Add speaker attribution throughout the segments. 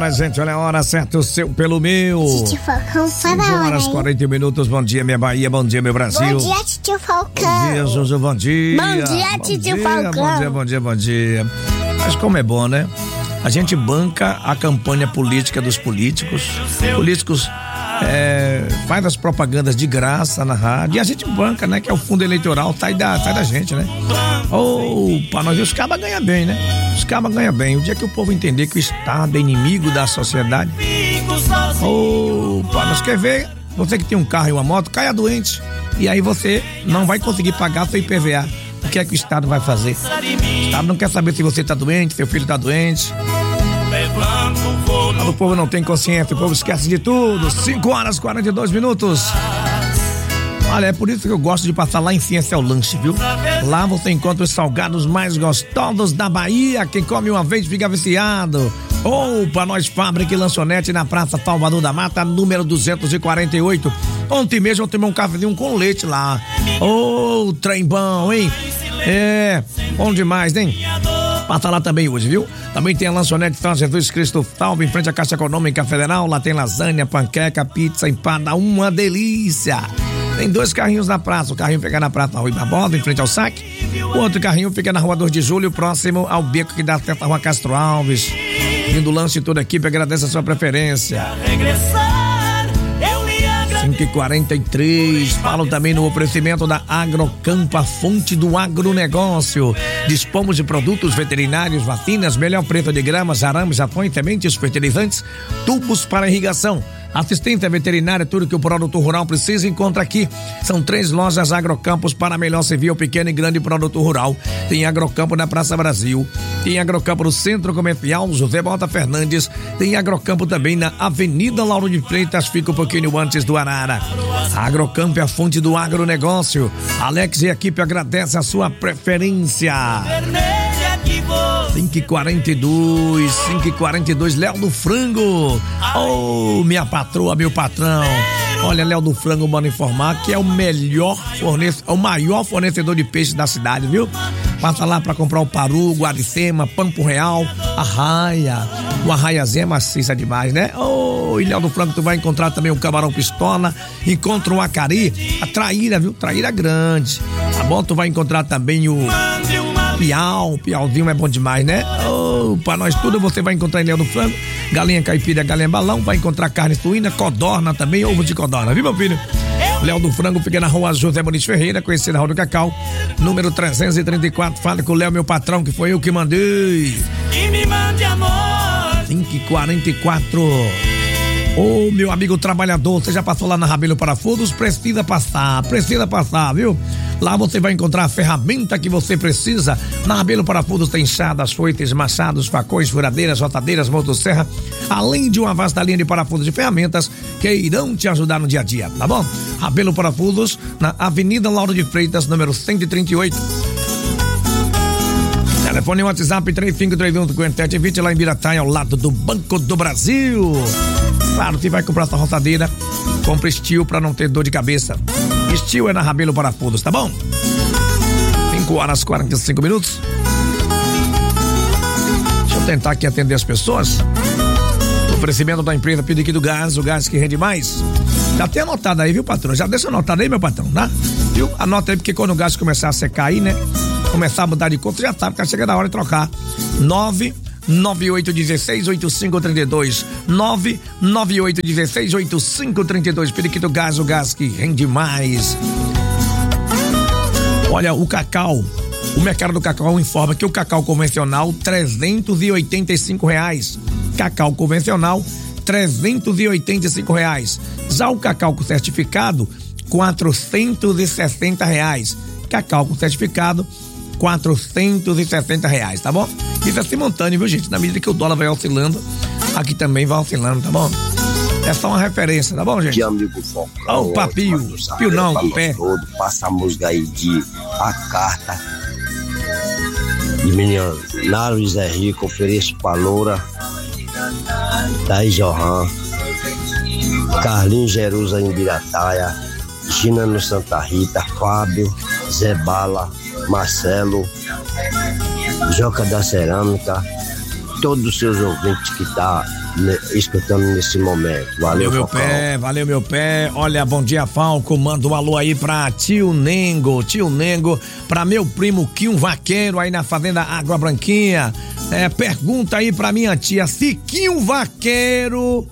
Speaker 1: Fala, gente, olha a hora certa, o seu pelo meu.
Speaker 2: Titio Falcão, fala a hora.
Speaker 1: 5h40. Bom dia, minha Bahia, bom dia, meu Brasil.
Speaker 2: Bom dia, Titio Falcão.
Speaker 1: Bom dia, Zuzu, bom dia.
Speaker 2: Bom dia, Titio Falcão.
Speaker 1: Bom dia. Mas como é bom, né? A gente banca a campanha política dos políticos. Políticos faz as propagandas de graça na rádio. E a gente banca, né? Que é o fundo eleitoral, sai da gente, né? Opa, nós os cabas ganham bem, né? Os cabas ganham bem. O dia que o povo entender que o Estado é inimigo da sociedade. Opa, nós quer ver você que tem um carro e uma moto, caia doente. E aí você não vai conseguir pagar seu IPVA. O que é que o Estado vai fazer? O Estado não quer saber se você tá doente, seu filho tá doente. O povo não tem consciência, o povo esquece de tudo. 5h42. Olha, é por isso que eu gosto de passar lá em Ciência ao Lanche, viu? Lá você encontra os salgados mais gostosos da Bahia. Quem come uma vez fica viciado. Opa, nós Fábrica e Lanchonete na Praça Salvador da Mata, número 248. Ontem mesmo eu tomei um cafezinho com leite lá. Trem bom, hein? Bom demais, hein? Passa lá também hoje, viu? Também tem a lanchonete São Jesus Cristo Salve, em frente à Caixa Econômica Federal. Lá tem lasanha, panqueca, pizza, empada, uma delícia. Tem 2 carrinhos na praça. O carrinho fica na Praça Rui Barbosa, em frente ao saque. O outro carrinho fica na Rua 2 de Julho, próximo ao beco que dá acesso à Rua Castro Alves. Vindo lanche, toda a equipe agradece a sua preferência. 5h43, falo também no oferecimento da Agrocampo, a fonte do agronegócio. Dispomos de produtos veterinários, vacinas, melhor preço de gramas, arames, apoio, sementes, fertilizantes, tubos para irrigação. Assistência veterinária, tudo que o produtor rural precisa, encontra aqui. São 3 lojas Agrocampos para melhor servir ao pequeno e grande produtor rural. Tem Agrocampo na Praça Brasil, tem Agrocampo no Centro Comercial José Balta Fernandes, tem Agrocampo também na Avenida Lauro de Freitas, fica um pouquinho antes do Arara. Agrocampo é a fonte do agronegócio. Alex e a equipe agradece a sua preferência. 5h42, Léo do Frango. Minha patroa, meu patrão. Olha, Léo do Frango manda informar que é o maior fornecedor de peixe da cidade, viu? Passa lá pra comprar o paru, guaricema, pampo real, arraia. O arraiazinho é maciça demais, né? E Léo do Frango, tu vai encontrar também o camarão pistola, encontra um acari, a traíra, viu? Traíra grande. Tá bom? Tu vai encontrar também o piauzinho é bom demais, né? Pra nós tudo você vai encontrar em Léo do Frango, galinha caipira, galinha balão, vai encontrar carne suína, codorna também, ovo de codorna, viu, meu filho? Léo do Frango fica na Rua José Muniz Ferreira, conhecida na Rua do Cacau, número 334. Fala com o Léo, meu patrão, que foi eu que mandei. Que me mande amor. 5h44. Meu amigo trabalhador, você já passou lá na Rabelo Parafusos? Precisa passar, viu? Lá você vai encontrar a ferramenta que você precisa. Na Rabelo Parafusos tem enxadas, foites, machados, facões, furadeiras, rotadeiras, motosserra, além de uma vasta linha de parafusos e ferramentas que irão te ajudar no dia a dia, tá bom? Rabelo Parafusos, na Avenida Lauro de Freitas, número 138. Telefone e WhatsApp 3531-5720, lá em Birataia, ao lado do Banco do Brasil. Claro, você vai comprar sua roçadeira, compra Steel pra não ter dor de cabeça. Steel é na Rabelo Parafusos, tá bom? 5h45. Deixa eu tentar aqui atender as pessoas. Oferecimento da empresa Pedic do Gás, o gás que rende mais. Já tem anotado aí, viu, patrão? Já deixa anotado aí, meu patrão, tá? Viu? Anota aí, porque quando o gás começar a secar aí, né? Começar a mudar de cor, você já sabe que chega na hora de trocar. 998168532. 998168532. Periquito Gás, o gás que rende mais. Olha, o cacau, o mercado do cacau informa que o cacau convencional R$385. Cacau convencional R$385. Já o cacau com certificado R$460. Cacau com certificado R$460, tá bom? Isso é simultâneo, viu, gente? Na medida que o dólar vai oscilando, aqui também vai oscilando, tá bom? É só uma referência, tá bom, gente?
Speaker 3: Que amigo Falcão.
Speaker 1: Papio. Pio não, com pé.
Speaker 3: Passa a música aí de A Carta. De menino Naro e Zé Rico, ofereço pra Loura, Thaís Johan, Carlinhos Jerusa em Birataia, Gina no Santa Rita, Fábio, Zé Bala, Marcelo, Joca da Cerâmica, todos os seus ouvintes que tá escutando nesse momento. Valeu,
Speaker 1: meu
Speaker 3: Falcão.
Speaker 1: pé, valeu, meu pé. Olha, bom dia, Falco. Manda um alô aí pra tio Nengo, pra meu primo Quinho Vaqueiro aí na fazenda Água Branquinha. Pergunta aí pra minha tia, se Quinho Vaqueiro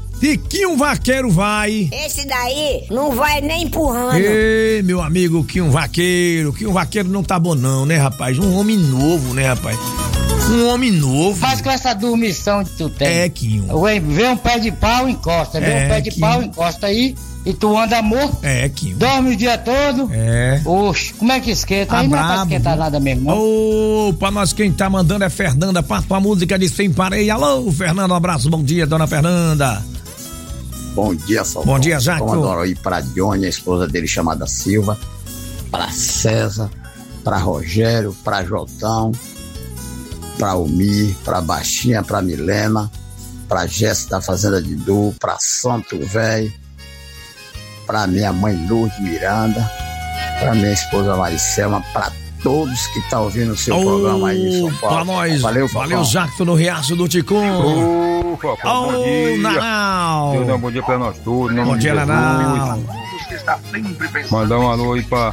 Speaker 1: vai.
Speaker 2: Esse daí não vai nem empurrando.
Speaker 1: Ei, meu amigo Quinho Vaqueiro não tá bom não, né, rapaz? Um homem novo, né, rapaz? Um homem novo.
Speaker 4: Faz com essa dormição que tu tem.
Speaker 1: Quinho.
Speaker 4: Vê um pé de pau, encosta. Vê um pé de pau, encosta aí. E tu anda morto.
Speaker 1: Quinho.
Speaker 4: Dorme o dia todo. Oxe, como é que esquenta? Aí não é pra esquentar nada mesmo, não.
Speaker 1: Pra nós quem tá mandando é Fernanda, passa a música de Sem Pareia. Alô, Fernanda, um abraço, bom dia, dona Fernanda.
Speaker 5: Bom dia, Falcão.
Speaker 1: Bom dia, Jaco.
Speaker 5: Eu adoro ir pra Johnny, a esposa dele chamada Silva, pra César, pra Rogério, pra Jotão, pra Almir, pra Baixinha, pra Milena, pra Jéssica da Fazenda de Du, pra Santo Velho, pra minha mãe Lourdes Miranda, pra minha esposa Maricelma, pra todos que tá ouvindo o seu programa aí em São Paulo.
Speaker 1: Pra nós.
Speaker 5: Valeu,
Speaker 1: Jaco no Riacho do Ticum.
Speaker 6: Falcão, bom dia.
Speaker 1: Nanau.
Speaker 6: Deus dá um bom dia pra nós todos.
Speaker 1: Bom dia, Nanau.
Speaker 6: Mandar um alô aí pra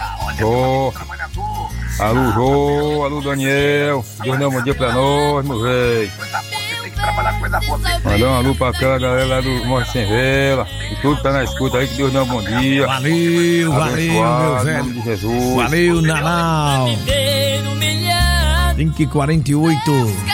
Speaker 6: alô, Daniel. Deus dá um bom dia pra nós, meu velho. Mandar um alô pra aquela galera lá do Morte Sem Vela. E tudo tá na escuta aí, que Deus dá um bom dia.
Speaker 1: Valeu, meu velho.
Speaker 6: Em nome de Jesus.
Speaker 1: Valeu, Nanau. 5h48.